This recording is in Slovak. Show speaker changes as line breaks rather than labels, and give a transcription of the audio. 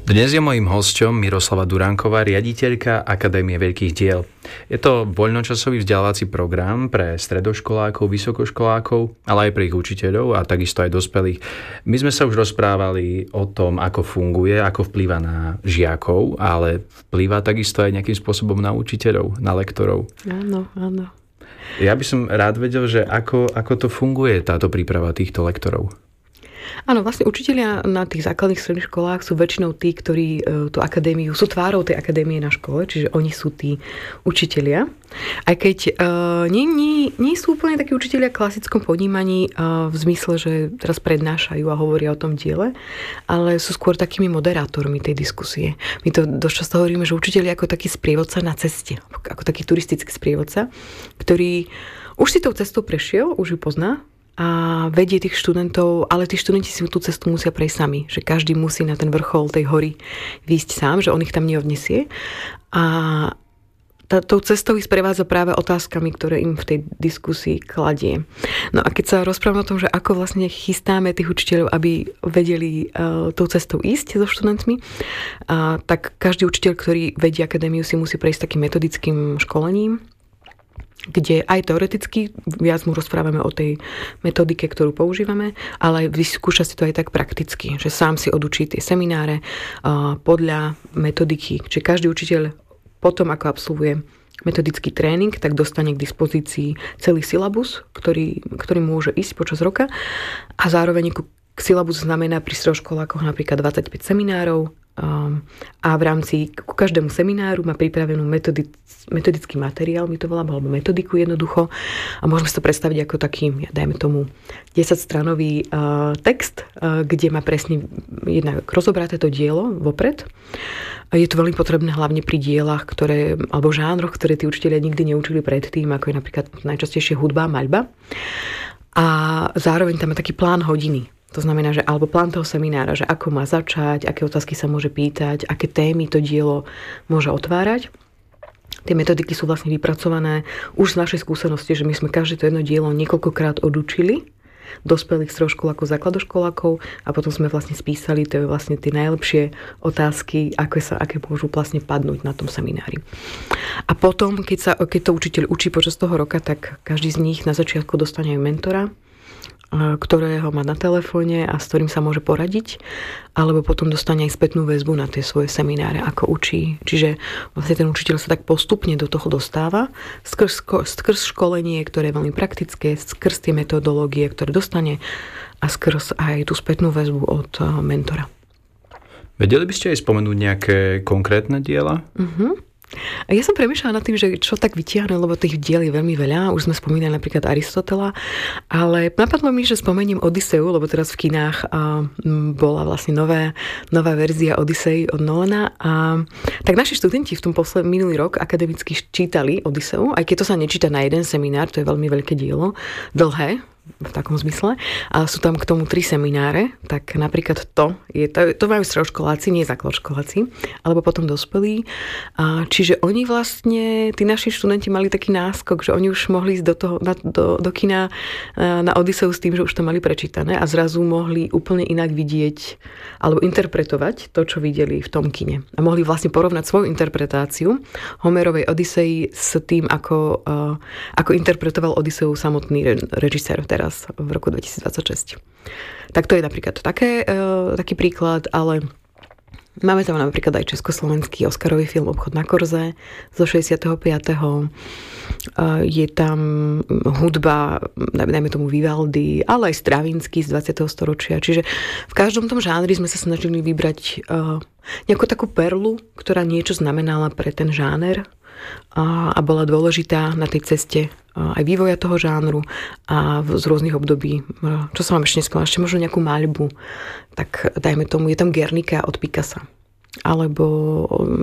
Dnes je mojím hosťom Miroslava Duránková, riaditeľka Akadémie veľkých diel. Je to voľnočasový vzdelávací program pre stredoškolákov, vysokoškolákov, ale aj pre ich učiteľov a takisto aj dospelých. My sme sa už rozprávali o tom, ako funguje, ako vplýva na žiakov, ale vplýva takisto aj nejakým spôsobom na učiteľov, na lektorov.
Áno, áno.
Ja by som rád vedel, že ako to funguje, táto príprava týchto lektorov.
Áno, vlastne učitelia na tých základných stredných školách sú väčšinou tí, ktorí tú akadémiu, sú tvárou tej akadémie na škole, čiže oni sú tí učitelia. Aj keď nie sú úplne takí učitelia v klasickom ponímaní v zmysle, že teraz prednášajú a hovoria o tom diele, ale sú skôr takými moderátormi tej diskusie. My to dosť často hovoríme, že učitelia ako taký sprievodca na ceste, ako taký turistický sprievodca, ktorý už si tou cestou prešiel, už ju pozná, a vedie tých študentov, ale tí študenti si tú cestu musia prejsť sami, že každý musí na ten vrchol tej hory výjsť sám, že on ich tam neodnesie. A tou cestou ich sprevádza práve otázkami, ktoré im v tej diskusii kladie. No a keď sa rozprávame o tom, že ako vlastne chystáme tých učiteľov, aby vedeli tou cestou ísť so študentmi, tak každý učiteľ, ktorý vedie akadémiu, si musí prejsť takým metodickým školením, kde aj teoreticky viac mu rozprávame o tej metodike, ktorú používame, ale vyskúša si to aj tak prakticky, že sám si odučí tie semináre podľa metodiky. Čiže každý učiteľ potom, ako absolvuje metodický tréning, tak dostane k dispozícii celý silabus, ktorý môže ísť počas roka, a zároveň silabus znamená pri stredoškolákoch napríklad 25 seminárov, a v rámci ku každému semináru má pripravenú metodický materiál, my to voláme, alebo metodiku jednoducho, a môžeme si to predstaviť ako taký, dajme tomu 10-stranový text, kde má presne jednak rozobraté to dielo vopred. Je to veľmi potrebné hlavne pri dielach, alebo žánroch, ktoré tí učitelia nikdy neučili predtým, ako je napríklad najčastejšie hudba, maľba. A zároveň tam má taký plán hodiny. To znamená, že alebo plán toho seminára, že ako má začať, aké otázky sa môže pýtať, aké témy to dielo môže otvárať. Tie metodiky sú vlastne vypracované už z našej skúsenosti, že my sme každé to jedno dielo niekoľkokrát odučili dospelých stredoškolákov, základoškolákov, a potom sme vlastne spísali to je vlastne tie najlepšie otázky, aké môžu vlastne padnúť na tom seminári. A potom, keď to učiteľ učí počas toho roka, tak každý z nich na začiatku dostane aj mentora, ktorého má na telefóne a s ktorým sa môže poradiť, alebo potom dostane aj spätnú väzbu na tie svoje semináre, ako učí. Čiže vlastne ten učiteľ sa tak postupne do toho dostáva skrz školenie, ktoré je veľmi praktické, skrz tie metodológie, ktoré dostane, a skrz aj tú spätnú väzbu od mentora.
Vedeli by ste aj spomenúť nejaké konkrétne diela?
Ja som premýšľala nad tým, že čo tak vytiahnuť, lebo tých diel je veľmi veľa. Už sme spomínali napríklad Aristotela, ale napadlo mi, že spomeniem Odyseu, lebo teraz v kinách bola vlastne nová verzia Odysej od Nolana. Tak naši študenti v tom minulý rok akademicky čítali Odyseu, aj keď to sa nečíta na jeden seminár, to je veľmi veľké dielo, dlhé, v takom zmysle. A sú tam k tomu 3 semináre, tak napríklad to majú stredoškoláci, nie základoškoláci, alebo potom dospelí. Čiže oni vlastne, tí naši študenti mali taký náskok, že oni už mohli ísť do kina na Odyseu s tým, že už to mali prečítané, a zrazu mohli úplne inak vidieť alebo interpretovať to, čo videli v tom kine. A mohli vlastne porovnať svoju interpretáciu Homerovej Odysei s tým, ako interpretoval Odyseu samotný režisér teraz v roku 2026. Tak to je napríklad taký príklad, ale máme tam napríklad aj československý oscarový film Obchod na korze zo 65. Je tam hudba, dajme tomu Vivaldi, ale aj Stravinsky z 20. storočia. Čiže v každom tom žánri sme sa snažili vybrať nejakú takú perlu, ktorá niečo znamenala pre ten žáner a bola dôležitá na tej ceste aj vývoja toho žánru a z rôznych období. Čo som vám ešte nespomínala, ešte možno nejakú maľbu, tak dajme tomu, je tam Guernica od Picassa. Alebo